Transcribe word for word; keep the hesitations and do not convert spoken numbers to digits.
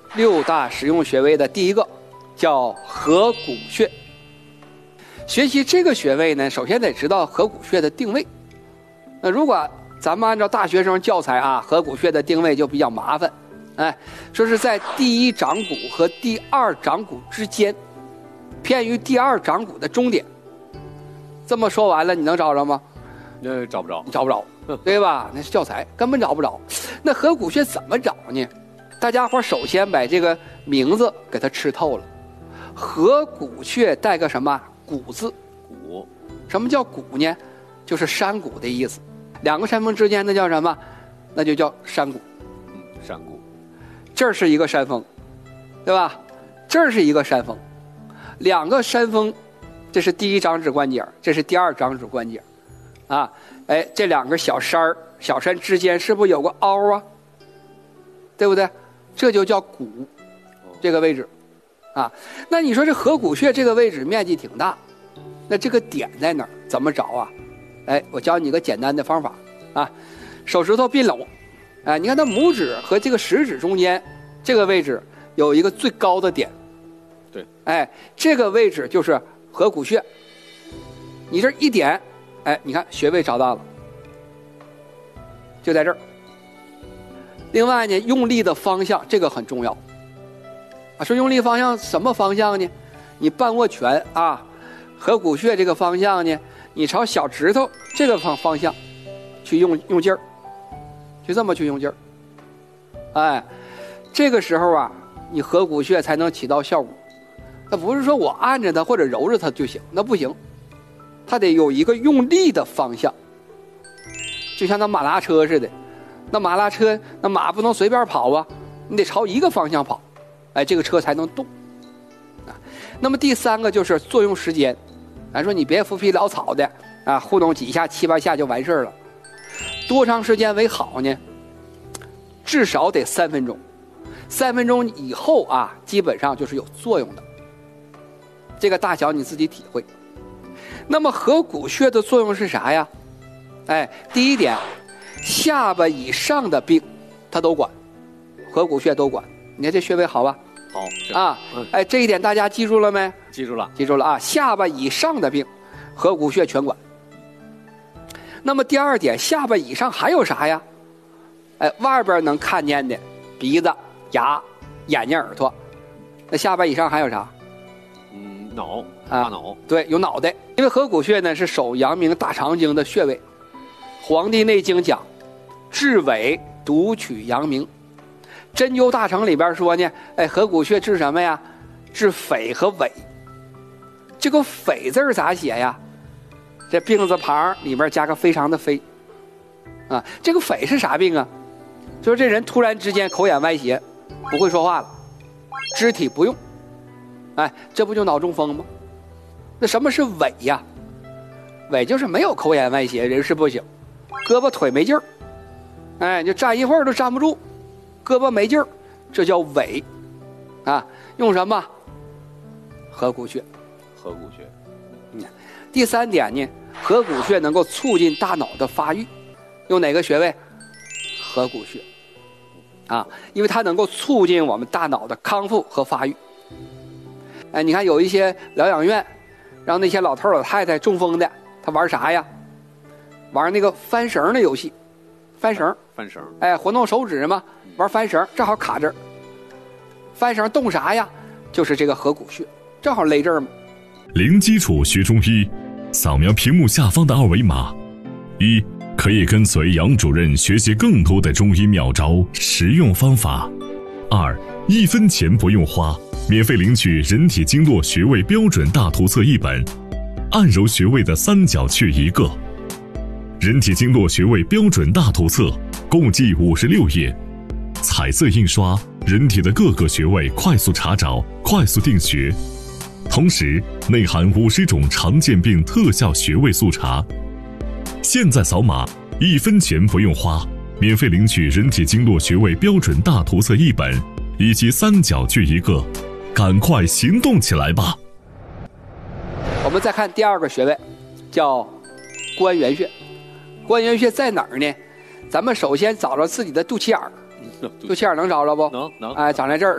六大实用穴位的第一个叫合谷穴。学习这个穴位呢，首先得知道合谷穴的定位。那如果咱们按照大学生教材啊，合谷穴的定位就比较麻烦。哎，说是在第一掌骨和第二掌骨之间，偏于第二掌骨的中点。这么说完了，你能找着吗？ 那找不着， 找不着，对吧？那是教材，根本找不着。那合谷穴怎么找呢？大家伙首先把这个名字给它吃透了。合谷穴带个什么谷字？ 谷。 什么叫谷呢？就是山谷的意思。两个山峰之间那叫什么？那就叫山谷。 嗯，山谷。 这儿是一个山峰，对吧？这儿是一个山峰，两个山峰，这是第一掌指关节，这是第二掌指关节，啊，哎，这两个小山儿、小山之间是不是有个凹啊？对不对？这就叫谷，这个位置，啊，那你说这合谷穴这个位置面积挺大，那这个点在哪儿？怎么找啊？哎，我教你个简单的方法啊，手指头并拢。哎，你看它拇指和这个食指中间这个位置有一个最高的点， 对， 哎，这个位置就是合谷穴。你这一点，哎，你看穴位找到了，就在这儿。另外呢，用力的方向这个很重要啊。说用力方向什么方向呢？你半握拳啊，合谷穴这个方向呢，你朝小指头这个方方向去用用劲儿。就这么去用劲儿，哎，这个时候啊，你合谷穴才能起到效果。那不是说我按着它或者揉着它就行，那不行，它得有一个用力的方向，就像那马拉车似的。那马拉车，那马不能随便跑啊，你得朝一个方向跑，哎，这个车才能动。啊，那么第三个就是作用时间，咱说你别浮皮潦草的啊，糊弄几下七八下就完事儿了。多长时间为好呢？至少得三分钟，三分钟以后啊，基本上就是有作用的。这个大小你自己体会。那么合谷穴的作用是啥呀？哎，第一点，下巴以上的病，它都管，合谷穴都管。你看这穴位好吧？ 好啊， 嗯， 哎，这一点大家记住了没？ 记住了， 记住了啊！下巴以上的病，合谷穴全管。那么第二点，下巴以上还有啥呀？哎，外边能看见的鼻子、牙、眼睛、耳朵，那下巴以上还有啥？ 嗯，脑，大脑， 啊，对，有脑袋。因为合谷穴呢是手阳明大肠经的穴位，《黄帝内经》讲，治尾独取阳明。针灸大成里边说呢，哎，合谷穴治什么呀？治匪和尾。这个匪字咋写呀？这病字旁里面加个非常的非，啊，这个匪是啥病啊？就是这人突然之间口眼歪斜，不会说话了，肢体不用，哎，这不就脑中风吗？那什么是痿呀？痿就是没有口眼歪斜，人事不省，胳膊腿没劲儿，哎，就站一会儿都站不住，胳膊没劲儿，这叫痿，啊，用什么？合谷穴。 合谷穴。 嗯，第三点呢，合谷穴能够促进大脑的发育，用哪个穴位？合谷穴，啊，因为它能够促进我们大脑的康复和发育。哎，你看有一些疗养院，让那些老头老太太中风的，他玩啥呀？玩那个翻绳的游戏，翻绳， 翻绳， 哎，活动手指嘛，玩翻绳，正好卡这儿。翻绳动啥呀？就是这个合谷穴，正好勒这儿嘛。 零基础学中医，扫描屏幕下方的二维码，一可以跟随杨主任学习更多的中医妙招、实用方法；二一分钱不用花，免费领取人体经络穴位标准大图册一本，按揉穴位的三角穴一个。人体经络穴位标准大图册共计五十六页，彩色印刷，人体的各个穴位快速查找、快速定穴。同时内含五十种常见病特效穴位速查。现在扫码，一分钱不用花，免费领取人体经络穴位标准大图册一本以及三角穴一个，赶快行动起来吧。 我们再看第二个穴位，叫关元穴。关元穴在哪儿呢？咱们首先找着自己的肚脐眼儿，肚脐眼能找着不？ 能能， 哎，长在这儿。